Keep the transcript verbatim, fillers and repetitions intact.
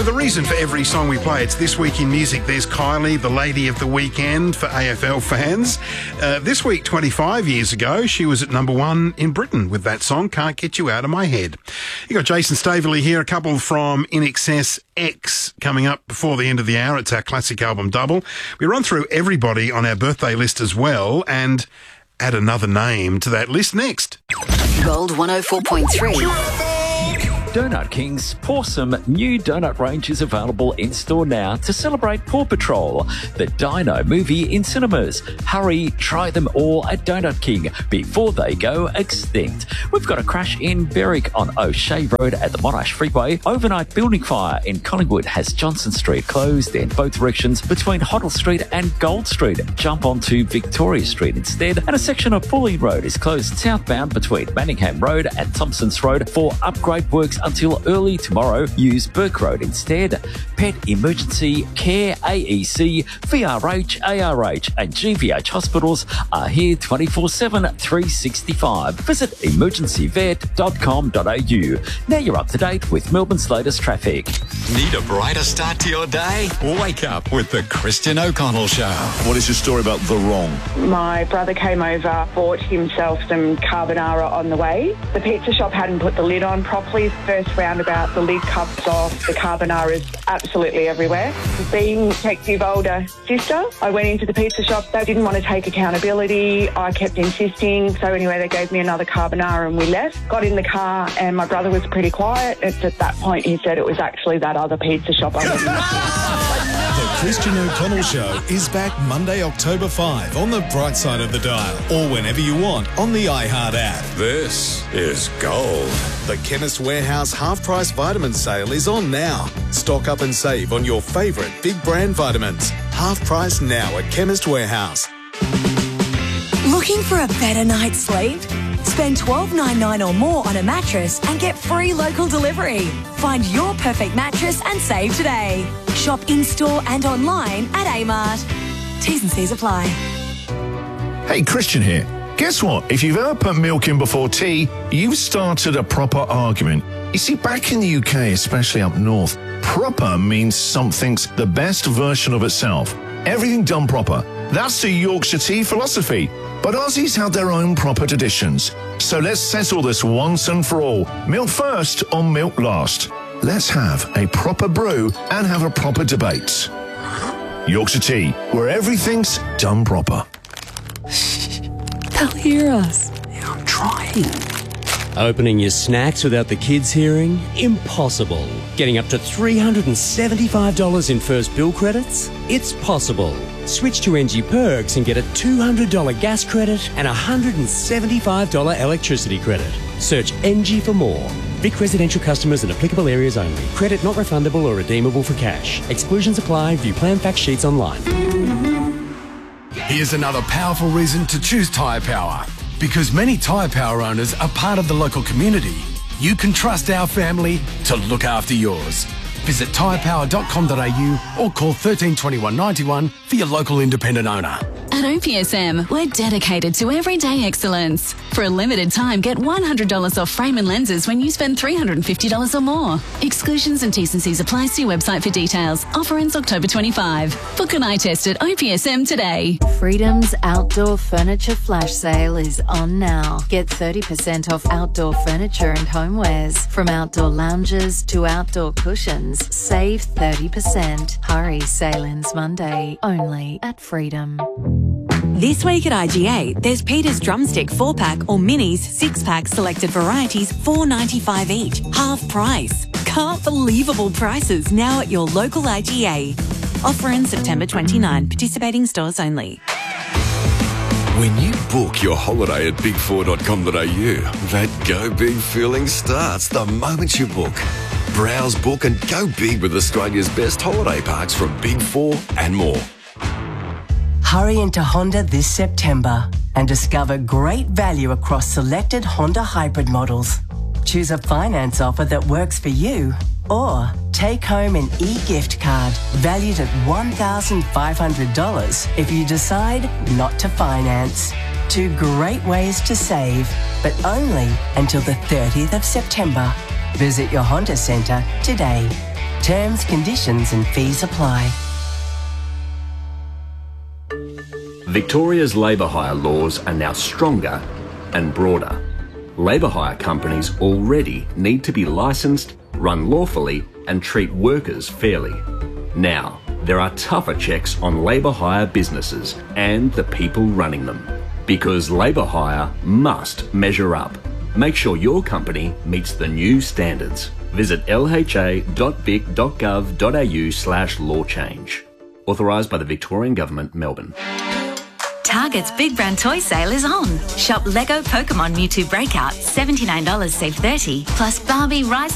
the reason for every song we play, it's This Week in Music. There's Kylie, the lady of the weekend for A F L fans. Uh, this week, twenty-five years ago, she was at number one in Britain with that song, Can't Get You Out of My Head. You got Jason Staveley here, a couple from In Excess X coming up before the end of the hour. It's our classic album double. We run through everybody on our birthday list as well and add another name to that list next. Gold one oh four point three. Donut King's Pawsome new donut range is available in-store now to celebrate Paw Patrol, the Dino movie in cinemas. Hurry, try them all at Donut King before they go extinct. We've got a crash in Berwick on O'Shea Road at the Monash Freeway. Overnight building fire in Collingwood has Johnson Street closed in both directions between Hoddle Street and Gold Street. Jump onto Victoria Street instead. And a section of Bully Road is closed southbound between Manningham Road and Thompsons Road for upgrade works until early tomorrow. Use Burke Road instead. Pet Emergency Care A E C, V R H, A R H and G V H hospitals are here twenty-four seven, three sixty-five. Visit emergency vet dot com dot a u. Now you're up to date with Melbourne's latest traffic. Need a brighter start to your day? Wake up with the Christian O'Connell Show. What is your story about the wrong? My brother came over, bought himself some carbonara on the way. The pizza shop hadn't put the lid on properly. First roundabout, the lid comes off, the carbonara is absolutely everywhere. Being Detective older sister, I went into the pizza shop. They didn't want to take accountability. I kept insisting. So anyway, they gave me another carbonara and we left. Got in the car and my brother was pretty quiet. It's at that point he said it was actually that other pizza shop. I was The Christian O'Connell Show is back Monday, October fifth on the bright side of the dial or whenever you want on the iHeart app. This is gold. The Chemist Warehouse half-price vitamin sale is on now. Stock up and save on your favourite big brand vitamins. Half price now at Chemist Warehouse. Looking for a better night's sleep? Spend twelve dollars ninety-nine or more on a mattress and get free local delivery. Find your perfect mattress and save today. Shop in-store and online at Amart. T's and C's apply. Hey, Christian here. Guess what? If you've ever put milk in before tea, you've started a proper argument. You see, back in the U K, especially up north, proper means something's the best version of itself. Everything done proper. That's the Yorkshire tea philosophy. But Aussies have their own proper traditions. So let's settle this once and for all. Milk first or milk last? Let's have a proper brew and have a proper debate. Yorkshire tea, where everything's done proper. They'll hear us. Yeah, I'm trying. Opening your snacks without the kids hearing? Impossible. Getting up to three hundred seventy-five dollars in first bill credits? It's possible. Switch to N G Perks and get a two hundred dollars gas credit and a one hundred seventy-five dollars electricity credit. Search N G for more. Vic residential customers in applicable areas only. Credit not refundable or redeemable for cash. Exclusions apply. View plan fact sheets online. Here's another powerful reason to choose Tyre Power. Because many Tyre Power owners are part of the local community, you can trust our family to look after yours. Visit tyre power dot com dot a u or call one three two one, nine one for your local independent owner. At O P S M, we're dedicated to everyday excellence. For a limited time, get one hundred dollars off frame and lenses when you spend three hundred fifty dollars or more. Exclusions and T's and C's apply. See website for details. Offer ends October twenty-fifth. Book an eye test at O P S M today. Freedom's outdoor furniture flash sale is on now. Get thirty percent off outdoor furniture and homewares. From outdoor lounges to outdoor cushions, save thirty percent. Hurry, sale ends Monday, only at Freedom. This week at I G A, there's Peter's Drumstick four pack or Minis six pack selected varieties, four dollars ninety-five each, half price. Can't believable prices now at your local I G A. Offer in September twenty-ninth, participating stores only. When you book your holiday at big four dot com dot a u, that go big feeling starts the moment you book. Browse, book and go big with Australia's best holiday parks from Big Four and more. Hurry into Honda this September and discover great value across selected Honda hybrid models. Choose a finance offer that works for you or take home an e-gift card valued at one thousand five hundred dollars if you decide not to finance. Two great ways to save, but only until the thirtieth of September. Visit your Honda Centre today. Terms, conditions and fees apply. Victoria's labour hire laws are now stronger and broader. Labour hire companies already need to be licensed, run lawfully and treat workers fairly. Now, there are tougher checks on labour hire businesses and the people running them. Because labour hire must measure up. Make sure your company meets the new standards. Visit l h a dot vic dot gov dot a u slash law change. Authorised by the Victorian Government, Melbourne. Target's Big Brand Toy Sale is on. Shop Lego Pokemon Mewtwo Breakout, seventy-nine dollars save thirty dollars, plus Barbie Rise